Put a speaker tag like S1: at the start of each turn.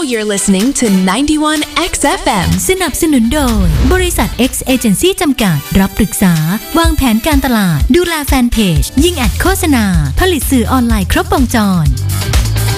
S1: You're listening to 91 XFM
S2: สนับสนุนโดยบริษัท X Agency จำกัดรับปรึกษาวางแผนการตลาดดูแลแฟนเพจยิงแอดโฆษณาผลิตสื่อออนไลน์ครบวงจร